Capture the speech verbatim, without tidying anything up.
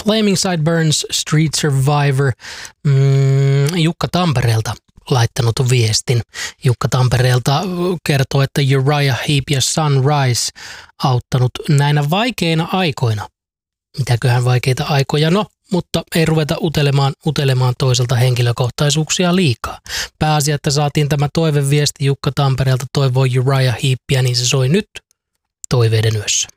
Flaming Sideburns, Street Survivor, mm, Jukka Tampereelta laittanut viestin. Jukka Tampereelta kertoo, että Uriah Heep ja Sunrise auttanut näinä vaikeina aikoina. Mitäköhän vaikeita aikoja? No, mutta ei ruveta utelemaan, utelemaan toiselta henkilökohtaisuuksia liikaa. Pääasia, että saatiin tämä toiveviesti Jukka Tampereelta toivoo Uriah Heepia, niin se soi nyt Toiveiden yössä.